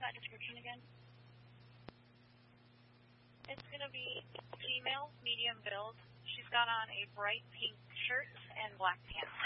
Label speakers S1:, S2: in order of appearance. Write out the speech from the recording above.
S1: that description again?
S2: It's going to be female, medium build. She's got on a bright pink shirt and black pants.